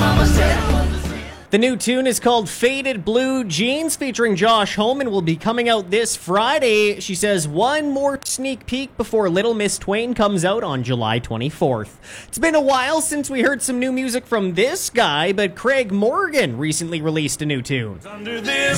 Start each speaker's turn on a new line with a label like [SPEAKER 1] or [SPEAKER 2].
[SPEAKER 1] The new tune is called Faded Blue Jeans, featuring Josh Homme, and will be coming out this Friday. She says one more sneak peek before Little Miss Twain comes out on July 24th. It's been a while since we heard some new music from this guy, but Craig Morgan recently released a new tune.
[SPEAKER 2] Under this